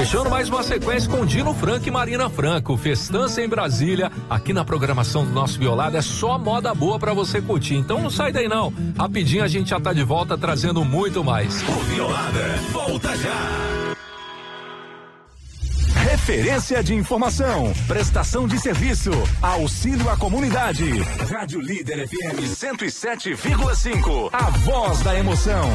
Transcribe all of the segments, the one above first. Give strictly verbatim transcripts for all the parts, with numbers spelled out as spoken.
Fechando mais uma sequência com Dino Franco e Marina Franco, Festança em Brasília. Aqui na programação do nosso Violada é só moda boa pra você curtir, então não sai daí não. Rapidinho a gente já tá de volta trazendo muito mais. O Violada volta já. Referência de informação, prestação de serviço, auxílio à comunidade. Rádio Líder F M cento e sete vírgula cinco, a voz da emoção.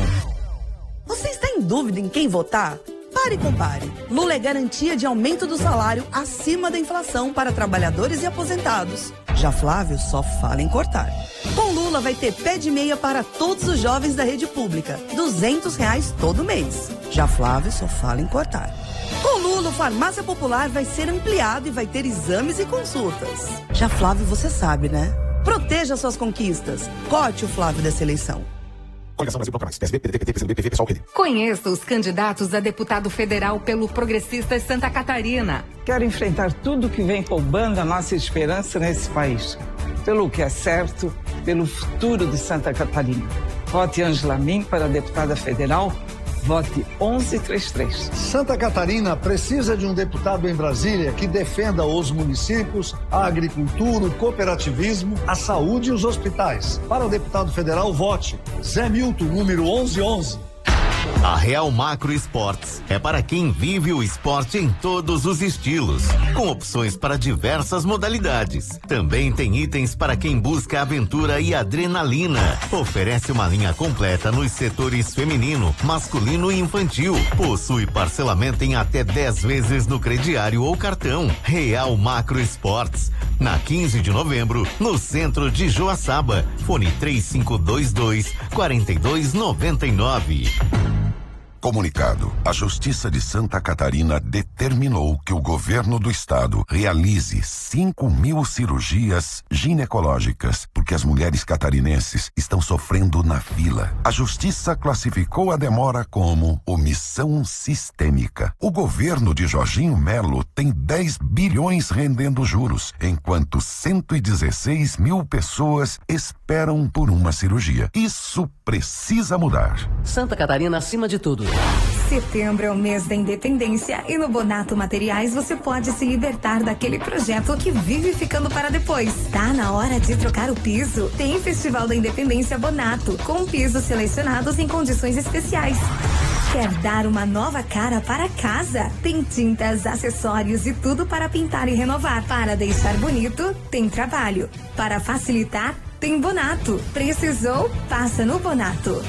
Você está em dúvida em quem votar? Pare e compare. Lula é garantia de aumento do salário acima da inflação para trabalhadores e aposentados. Já Flávio só fala em cortar. Com Lula vai ter pé de meia para todos os jovens da rede pública, duzentos reais todo mês. Já Flávio só fala em cortar. Com Lula, o Farmácia Popular vai ser ampliado e vai ter exames e consultas. Já Flávio, você sabe, né? Proteja suas conquistas. Cote o Flávio dessa eleição. Coligação Brasil Proclamais, P S B, P D T, P T, P C B, P V, P SOL, P D. Conheça os candidatos a deputado federal pelo Progressistas Santa Catarina. Quero enfrentar tudo que vem roubando a nossa esperança nesse país. Pelo que é certo, pelo futuro de Santa Catarina. Vote Ângela Min para deputada federal. Vote onze trinta e três. Santa Catarina precisa de um deputado em Brasília que defenda os municípios, a agricultura, o cooperativismo, a saúde e os hospitais. Para o deputado federal, vote Zé Milton, número onze onze. A Real Macro Esportes é para quem vive o esporte em todos os estilos, com opções para diversas modalidades. Também tem itens para quem busca aventura e adrenalina. Oferece uma linha completa nos setores feminino, masculino e infantil. Possui parcelamento em até dez vezes no crediário ou cartão. Real Macro Esportes, na quinze de novembro, no centro de Joaçaba. Fone três cinco dois dois, quatro dois nove nove. Comunicado: a Justiça de Santa Catarina determinou que o governo do estado realize cinco mil cirurgias ginecológicas, porque as mulheres catarinenses estão sofrendo na fila. A Justiça classificou a demora como omissão sistêmica. O governo de Jorginho Melo tem dez bilhões rendendo juros, enquanto cento e dezesseis mil pessoas esperam por uma cirurgia. Isso precisa mudar. Santa Catarina acima de tudo. Setembro é o mês da independência e no Bonato Materiais você pode se libertar daquele projeto que vive ficando para depois. Tá na hora de trocar o piso? Tem Festival da Independência Bonato, com pisos selecionados em condições especiais. Quer dar uma nova cara para casa? Tem tintas, acessórios e tudo para pintar e renovar. Para deixar bonito, tem trabalho. Para facilitar, tem Bonato. Precisou? Passa no Bonato.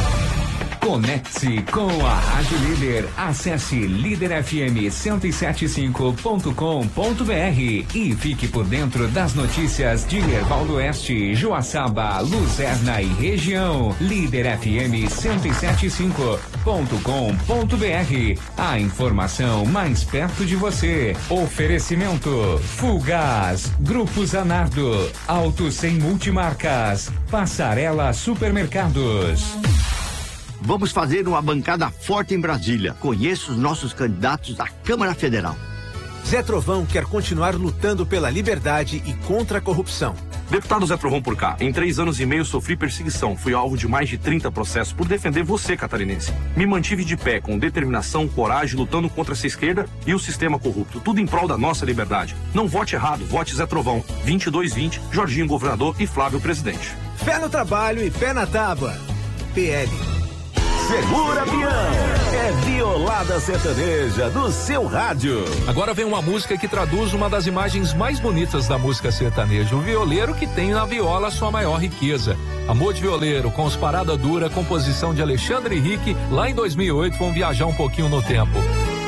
Conecte-se com a Rádio Líder. Acesse líder f m cento e setenta e cinco ponto com ponto b r e fique por dentro das notícias de Erval do Oeste, Joaçaba, Luzerna e região. líder f m cento e setenta e cinco ponto com ponto b r. A informação mais perto de você. Oferecimento: Fulgaz, Grupo Zanardo, Auto Sem Multimarcas, Passarela Supermercados. Vamos fazer uma bancada forte em Brasília. Conheça os nossos candidatos à Câmara Federal. Zé Trovão quer continuar lutando pela liberdade e contra a corrupção. Deputado Zé Trovão por cá. Em três anos e meio sofri perseguição. Fui alvo de mais de trinta processos por defender você, catarinense. Me mantive de pé, com determinação, coragem, lutando contra essa esquerda e o sistema corrupto. Tudo em prol da nossa liberdade. Não vote errado, vote Zé Trovão. vinte e dois vinte, Jorginho governador e Flávio presidente. Fé no trabalho e pé na tábua. P L. Segura, peão! É Violada Sertaneja do seu rádio. Agora vem uma música que traduz uma das imagens mais bonitas da música sertaneja. O violeiro que tem na viola sua maior riqueza. Amor de Violeiro, com os Parada Dura, composição de Alexandre Henrique, lá em dois mil e oito, vão viajar um pouquinho no tempo.